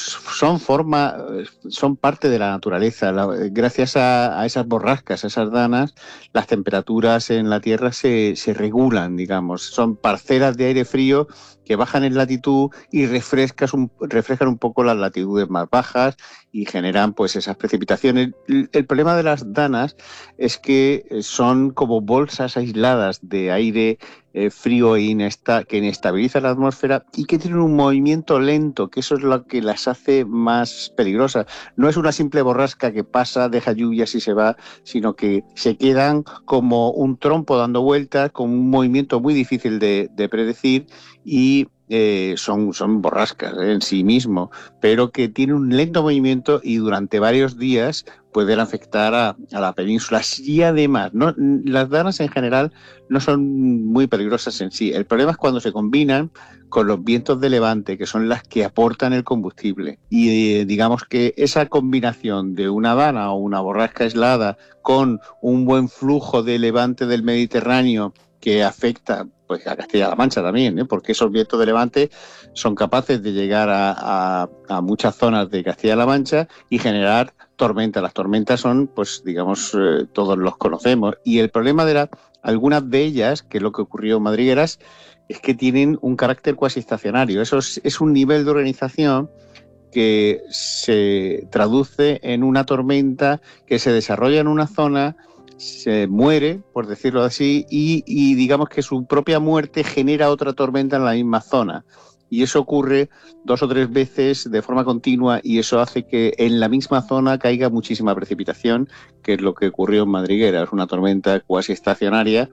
parte de la naturaleza. Gracias a esas borrascas, a esas danas, las temperaturas en la Tierra se regulan, digamos. Son parcelas de aire frío que bajan en latitud y refrescan un poco las latitudes más bajas y generan pues esas precipitaciones. El problema de las danas es que son como bolsas aisladas de aire frío que inestabiliza la atmósfera y que tienen un movimiento lento, que eso es lo que las hace más peligrosas. No es una simple borrasca que pasa, deja lluvias y se va, sino que se quedan como un trompo dando vueltas, con un movimiento muy difícil de predecir y son borrascas en sí mismo, pero que tienen un lento movimiento y durante varios días pueden afectar a la península. Y además, las danas en general no son muy peligrosas en sí. El problema es cuando se combinan con los vientos de levante, que son las que aportan el combustible. Y digamos que esa combinación de una dana o una borrasca aislada con un buen flujo de levante del Mediterráneo que afecta pues a Castilla-La Mancha también, porque esos vientos de levante son capaces de llegar a muchas zonas de Castilla-La Mancha y generar tormentas. Las tormentas son, pues digamos, todos los conocemos. Y el problema de algunas de ellas, que es lo que ocurrió en Madrigueras, es que tienen un carácter cuasi estacionario. Eso es un nivel de organización que se traduce en una tormenta que se desarrolla en una zona, se muere, por decirlo así, y digamos que su propia muerte genera otra tormenta en la misma zona. Y eso ocurre 2 o 3 veces de forma continua y eso hace que en la misma zona caiga muchísima precipitación, que es lo que ocurrió en Madriguera. Es una tormenta cuasi estacionaria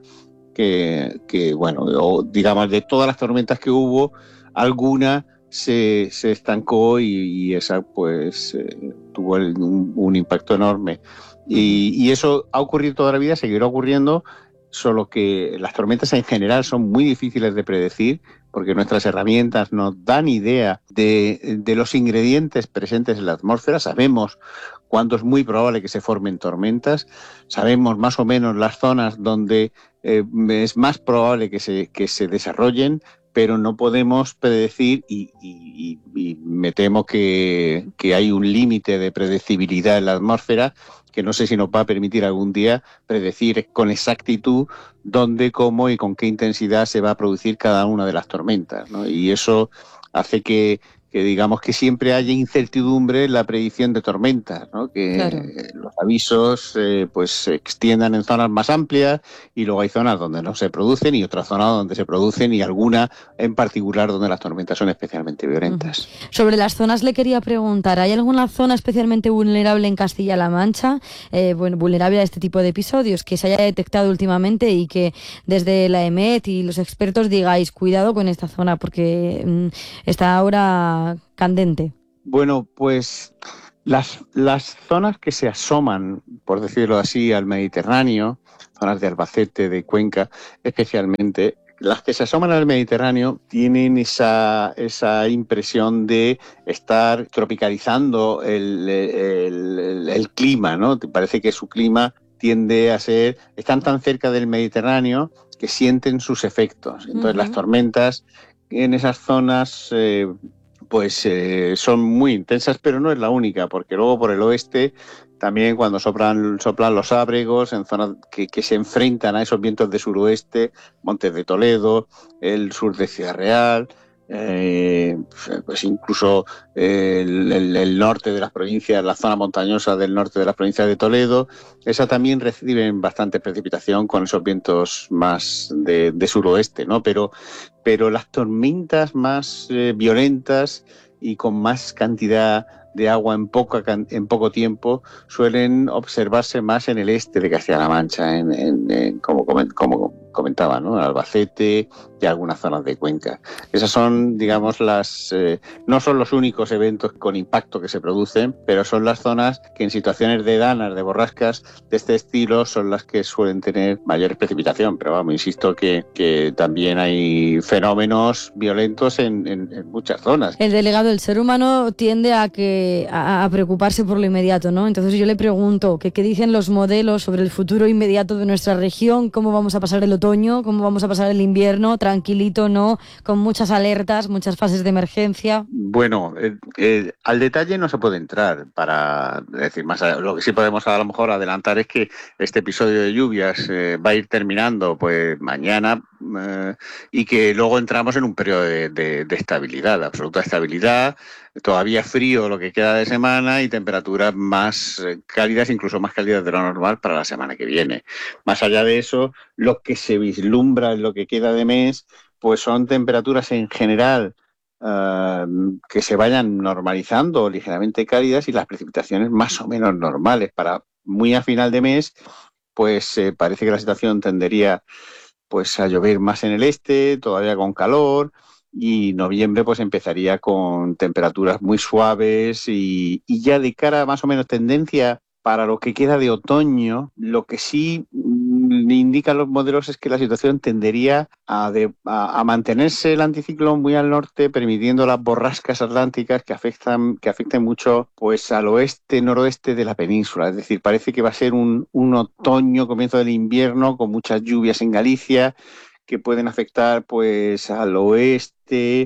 que bueno, digamos, de todas las tormentas que hubo, alguna se estancó y esa pues tuvo un impacto enorme. Y eso ha ocurrido toda la vida, seguirá ocurriendo, solo que las tormentas en general son muy difíciles de predecir porque nuestras herramientas nos dan idea de los ingredientes presentes en la atmósfera. Sabemos cuándo es muy probable que se formen tormentas, sabemos más o menos las zonas donde es más probable que se desarrollen, pero no podemos predecir y me temo que hay un límite de predecibilidad en la atmósfera que no sé si nos va a permitir algún día predecir con exactitud dónde, cómo y con qué intensidad se va a producir cada una de las tormentas, ¿no? Y eso hace que digamos que siempre haya incertidumbre en la predicción de tormentas, ¿no? Que claro, los avisos pues se extiendan en zonas más amplias y luego hay zonas donde no se producen y otras zonas donde se producen y alguna en particular donde las tormentas son especialmente violentas. Sobre las zonas le quería preguntar, ¿hay alguna zona especialmente vulnerable en Castilla-La Mancha, vulnerable a este tipo de episodios que se haya detectado últimamente y que desde la EMET y los expertos digáis cuidado con esta zona porque está ahora candente? Bueno, pues las zonas que se asoman, por decirlo así, al Mediterráneo, zonas de Albacete, de Cuenca, especialmente, las que se asoman al Mediterráneo tienen esa impresión de estar tropicalizando el clima, ¿no? Parece que su clima tiende a ser, están tan cerca del Mediterráneo que sienten sus efectos. Entonces las tormentas en esas zonas son muy intensas, pero no es la única, porque luego por el oeste también cuando soplan los ábregos en zonas que se enfrentan a esos vientos de suroeste, Montes de Toledo, el sur de Ciudad Real, pues incluso el norte de las provincias, la zona montañosa del norte de las provincias de Toledo, esa también reciben bastante precipitación con esos vientos más de suroeste, ¿no? Pero las tormentas más violentas y con más cantidad de agua en poco tiempo suelen observarse más en el este de Castilla-La Mancha, como comentaba, ¿no? Albacete y algunas zonas de Cuenca. Esas son, digamos, no son los únicos eventos con impacto que se producen, pero son las zonas que en situaciones de danas, de borrascas de este estilo, son las que suelen tener mayor precipitación. Pero vamos, insisto que también hay fenómenos violentos en muchas zonas. El delegado, el ser humano tiende a preocuparse por lo inmediato, ¿no? Entonces yo le pregunto, ¿qué dicen los modelos sobre el futuro inmediato de nuestra región? ¿Cómo vamos a pasar el otoño? ¿Cómo vamos a pasar el invierno? Tranquilito, ¿no? Con muchas alertas, muchas fases de emergencia. Bueno, al detalle no se puede entrar para decir más. Lo que sí podemos a lo mejor adelantar es que este episodio de lluvias va a ir terminando pues mañana y que luego entramos en un periodo de estabilidad, de absoluta estabilidad. Todavía frío lo que queda de semana y temperaturas más cálidas, incluso más cálidas de lo normal para la semana que viene. Más allá de eso, lo que se vislumbra en lo que queda de mes, pues son temperaturas en general que se vayan normalizando, ligeramente cálidas, y las precipitaciones más o menos normales. Para muy a final de mes, pues parece que la situación tendería pues a llover más en el este, todavía con calor, y noviembre pues empezaría con temperaturas muy suaves y ya de cara más o menos tendencia para lo que queda de otoño. Lo que sí indican los modelos es que la situación tendería a mantenerse el anticiclón muy al norte, permitiendo las borrascas atlánticas que afecten mucho pues al oeste, noroeste de la península. Es decir, parece que va a ser un otoño, comienzo del invierno, con muchas lluvias en Galicia, que pueden afectar pues al oeste,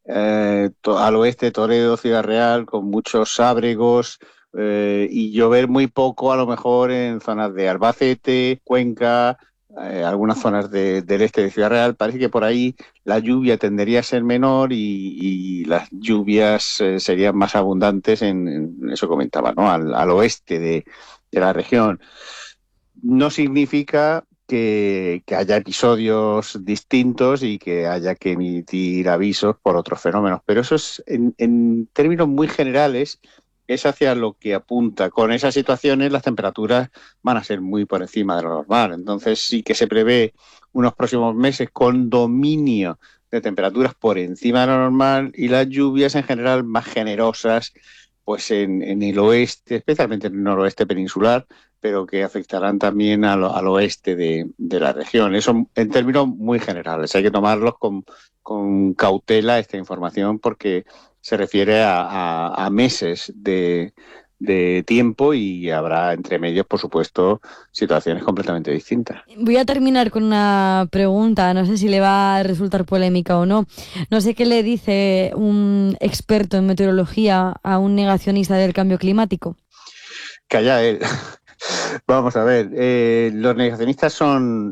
Toledo, Ciudad Real, con muchos ábregos, y llover muy poco a lo mejor en zonas de Albacete, Cuenca, algunas zonas del este de Ciudad Real. Parece que por ahí la lluvia tendería a ser menor y las lluvias serían más abundantes en eso comentaba, ¿no? Al oeste de la región. No significa que haya episodios distintos y que haya que emitir avisos por otros fenómenos, pero eso es en términos muy generales es hacia lo que apunta. Con esas situaciones las temperaturas van a ser muy por encima de lo normal. Entonces sí que se prevé unos próximos meses con dominio de temperaturas por encima de lo normal y las lluvias en general más generosas pues en el oeste, especialmente en el noroeste peninsular, pero que afectarán también al oeste de la región. Eso en términos muy generales. Hay que tomarlos con cautela esta información porque se refiere a meses de tiempo y habrá entre medios, por supuesto, situaciones completamente distintas. Voy a terminar con una pregunta, no sé si le va a resultar polémica o no. No sé qué le dice un experto en meteorología a un negacionista del cambio climático. Calla él. Vamos a ver, los negacionistas son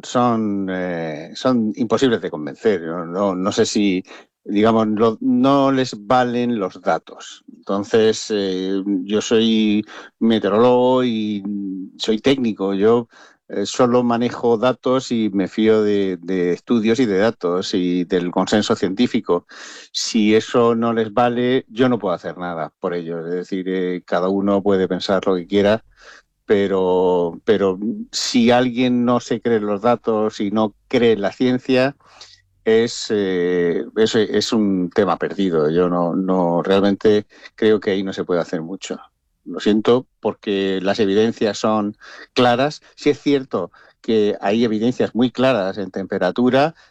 imposibles de convencer. No sé si, digamos, no les valen los datos. Entonces, yo soy meteorólogo y soy técnico. Yo solo manejo datos y me fío de estudios y de datos y del consenso científico. Si eso no les vale, yo no puedo hacer nada por ello. Es decir, cada uno puede pensar lo que quiera. Pero si alguien no se cree los datos y no cree la ciencia, es un tema perdido. Yo no realmente creo que ahí no se puede hacer mucho. Lo siento, porque las evidencias son claras. Sí es cierto que hay evidencias muy claras en temperatura